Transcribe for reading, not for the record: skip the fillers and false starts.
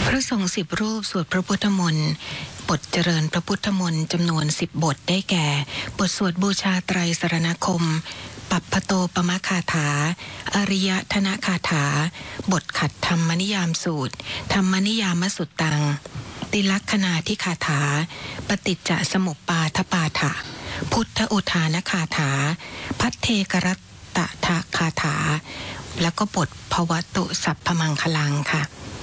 พระสงฆ์10 รูปสวดพระพุทธมนต์บทเจริญพระพุทธมนต์จำนวน10 บทได้แก่บทสวดบูชาไตรสรณคมปัปพโตปมคาถาอริยธนคาถาบทขัดธรรมนิยามสูตรธรรมนิยามสุตตังติลักขณาธิคาถาปฏิจจสมุปปาทปาฐะพุทธอุทานคาถาพัทเทกรัตตะคาถาแล้วก็บทภวตุสัพพมังคลังค่ะ